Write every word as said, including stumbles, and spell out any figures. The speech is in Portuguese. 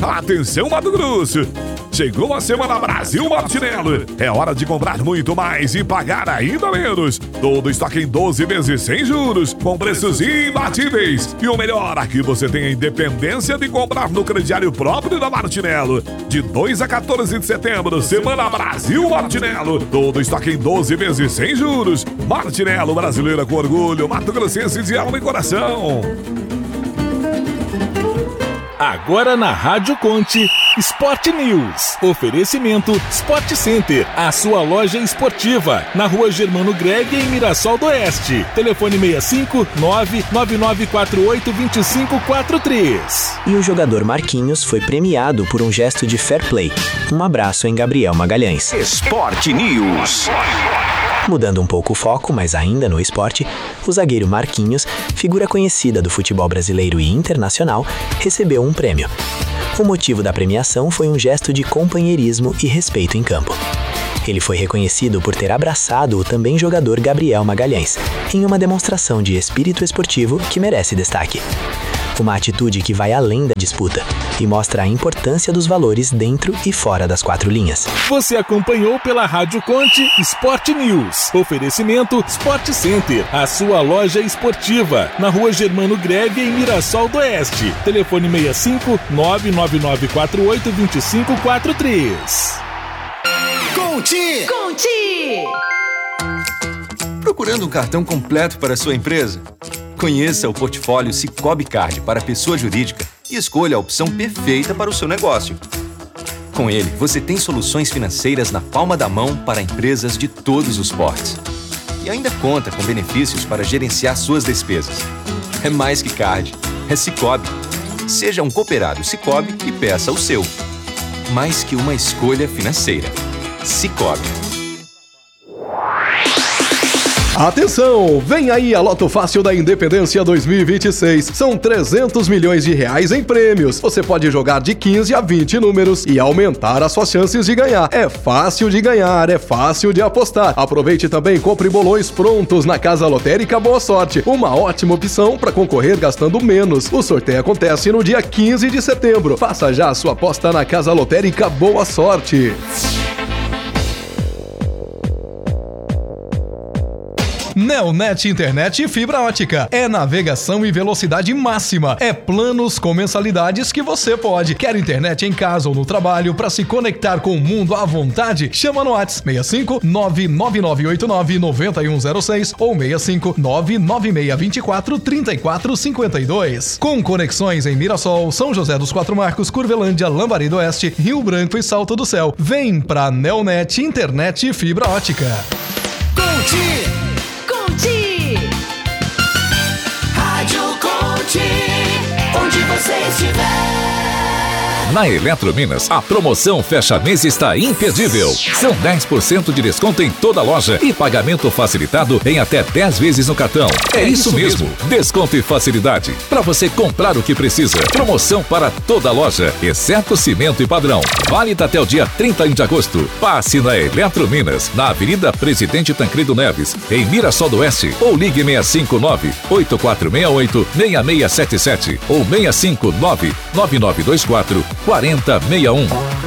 Atenção, Mato Grosso! Chegou a Semana Brasil Martinello. É hora de comprar muito mais e pagar ainda menos. Todo estoque em doze vezes sem juros, com preços imbatíveis. E o melhor, aqui você tem a independência de comprar no crediário próprio da Martinello. De dois a quatorze de setembro, Semana Brasil Martinello. Todo estoque em doze vezes sem juros. Martinello, brasileira com orgulho, Mato Grossense de alma e coração. Agora na Rádio Conte, Sport News. Oferecimento Sport Center, a sua loja esportiva, na Rua Germano Greg, em Mirassol do Oeste. Telefone seis cinco nove nove nove quatro oito dois cinco quatro três. E o jogador Marquinhos foi premiado por um gesto de fair play. Um abraço em Gabriel Magalhães. Sport News. Mudando um pouco o foco, mas ainda no esporte, o zagueiro Marquinhos, figura conhecida do futebol brasileiro e internacional, recebeu um prêmio. O motivo da premiação foi um gesto de companheirismo e respeito em campo. Ele foi reconhecido por ter abraçado o também jogador Gabriel Magalhães, em uma demonstração de espírito esportivo que merece destaque. Uma atitude que vai além da disputa e mostra a importância dos valores dentro e fora das quatro linhas. Você acompanhou pela Rádio Conte Sport News. Oferecimento Sport Center, a sua loja esportiva, na Rua Germano Greg, em Mirassol do Oeste. Telefone seis cinco nove nove nove quatro oito dois cinco quatro três. Conte! Conte! Procurando um cartão completo para a sua empresa? Conheça o portfólio Sicoob Card para pessoa jurídica e escolha a opção perfeita para o seu negócio. Com ele, você tem soluções financeiras na palma da mão para empresas de todos os portes. E ainda conta com benefícios para gerenciar suas despesas. É mais que card, é Sicoob. Seja um cooperado Sicoob e peça o seu. Mais que uma escolha financeira. Sicoob. Atenção! Vem aí a Loto Fácil da Independência dois mil e vinte e seis. São trezentos milhões de reais em prêmios. Você pode jogar de quinze a vinte números e aumentar as suas chances de ganhar. É fácil de ganhar, é fácil de apostar. Aproveite também e compre bolões prontos na Casa Lotérica Boa Sorte. Uma ótima opção para concorrer gastando menos. O sorteio acontece no dia quinze de setembro. Faça já a sua aposta na Casa Lotérica Boa Sorte. Neonet Internet e Fibra Ótica. É navegação e velocidade máxima. É planos com mensalidades que você pode. Quer internet em casa ou no trabalho para se conectar com o mundo à vontade? Chama no WhatsApp seis cinco nove nove nove oito nove nove um zero seis ou seis cinco nove nove seis dois quatro três quatro cinco dois. Com conexões em Mirassol, São José dos Quatro Marcos, Curvelândia, Lambari do Oeste, Rio Branco e Salto do Céu. Vem pra Neonet Internet e Fibra Ótica. Conte! Conte! Rádio Conte, onde você estiver. Na Eletrominas, a promoção fecha mês está imperdível. São dez por cento de desconto em toda a loja e pagamento facilitado em até dez vezes no cartão. É, é isso mesmo, mesmo, desconto e facilidade para você comprar o que precisa. Promoção para toda a loja, exceto cimento e padrão. Válida até o dia trinta de agosto. Passe na Eletrominas, na Avenida Presidente Tancredo Neves, em Mirassol do Oeste, ou ligue seis cinco nove oito quatro seis oito seis seis sete sete ou seis cinco nove nove nove dois quatro quatro zero seis um.